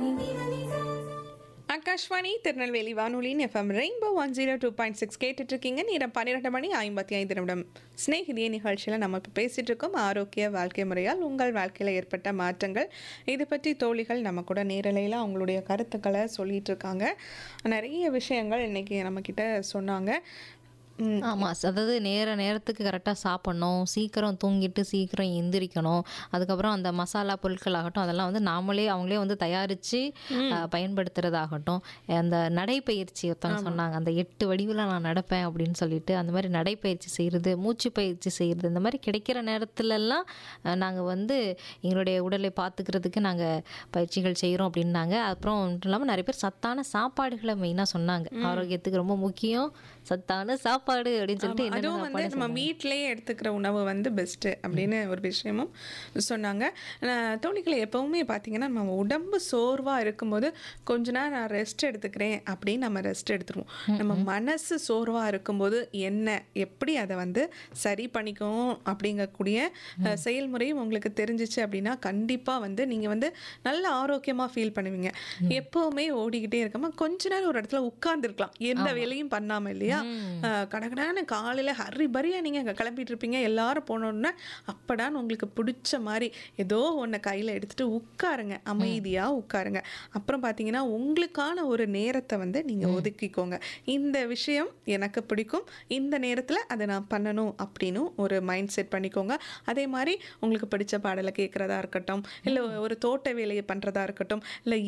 ஆகாஷ்வாணி திருநெல்வேலி வானொலியின் FM rainbow 102.6 கேட்டுட்டு இருக்கீங்க. நேரம் 12 மணி 55 நிமிடம். ஸ்நேகிதிய நிகழ்ச்சியில் நம்ம இப்போ பேசிட்டு இருக்கோம் ஆரோக்கிய வாழ்க்கை முறையால் உங்கள் வாழ்க்கையில் ஏற்பட்ட மாற்றங்கள். இது பற்றி தோழிகள் நம்ம கூட நேரலையில் அவங்களுடைய கருத்துக்களை சொல்லிட்டு இருக்காங்க. நிறைய விஷயங்கள் இன்னைக்கு நம்ம கிட்ட சொன்னாங்க. ஆமா. அதாவது நேரத்துக்கு கரெக்ட்டா சாப்பிடணும். சீக்கிரம் தூங்கிட்டு சீக்கிரம் எந்திரிக்கணும். அதுக்கப்புறம் அந்த மசாலா பொருட்கள் ஆகட்டும், அதெல்லாம் வந்து அவங்களே வந்து தயாரிச்சு பயன்படுத்துறதாகட்டும். அந்த நடைப்பயிற்சி ஒருத்தவங்க சொன்னாங்க. அந்த 8 வடிவுல நான் நடப்பேன் அப்படின்னு சொல்லிட்டு, அந்த மாதிரி நடைப்பயிற்சி செய்கிறது, மூச்சு பயிற்சி செய்கிறது, இந்த மாதிரி கிடைக்கிற நேரத்துலலாம் நாங்கள் வந்து எங்களுடைய உடலை பார்த்துக்கிறதுக்கு நாங்கள் பயிற்சிகள் செய்கிறோம் அப்படின்னாங்க. அப்புறம் மட்டும் இல்லாமல் நிறைய பேர் சத்தான சாப்பாடுகளை மெயினாக சொன்னாங்க. ஆரோக்கியத்துக்கு ரொம்ப முக்கியம் சத்தான சாப்பாடு அப்படின்னு சொல்லிட்டு என்னென்ன அதுவும் வந்து சாப்பாடு நம்ம வீட்டிலேயே எடுத்துக்கிற உணவு வந்து பெஸ்ட்டு அப்படின்னு ஒரு விஷயமும் சொன்னாங்க. தோழிகளை எப்பவுமே பார்த்தீங்கன்னா நம்ம உடம்பு சோர்வாக இருக்கும்போது கொஞ்ச நேரம் நான் ரெஸ்ட் எடுத்துக்கிறேன் அப்படின்னு நம்ம ரெஸ்ட் எடுத்துருவோம். நம்ம மனசு சோர்வாக இருக்கும்போது எப்படி அதை வந்து சரி பண்ணிக்கணும் அப்படிங்கக்கூடிய செயல்முறையும் உங்களுக்கு தெரிஞ்சிச்சு அப்படின்னா கண்டிப்பாக வந்து நீங்கள் வந்து நல்ல ஆரோக்கியமாக ஃபீல் பண்ணுவீங்க. எப்பவுமே ஓடிக்கிட்டே இருக்காம கொஞ்ச நேரம் ஒரு இடத்துல உட்கார்ந்துருக்கலாம், எந்த வேலையும் பண்ணாமல் இல்லையா. கடகடான காலையில் ஹரி பரியாக நீங்கள் கிளம்பிட்டு இருப்பீங்க, எல்லாரும் போனோடனே அப்படான்னு உங்களுக்கு பிடிச்ச மாதிரி ஏதோ ஒன்றை கையில் எடுத்துகிட்டு உட்காருங்க, அமைதியாக உட்காருங்க. அப்புறம் பார்த்தீங்கன்னா உங்களுக்கான ஒரு நேரத்தை வந்து நீங்கள் ஒதுக்கிக்கோங்க. இந்த விஷயம் எனக்கு பிடிக்கும், இந்த நேரத்தில் அதை நான் பண்ணணும் அப்படின்னு ஒரு மைண்ட் செட் பண்ணிக்கோங்க. அதே மாதிரி உங்களுக்கு பிடிச்ச பாடலை கேட்குறதா இருக்கட்டும், இல்லை ஒரு தோட்ட வேலையை பண்ணுறதா இருக்கட்டும், இல்லை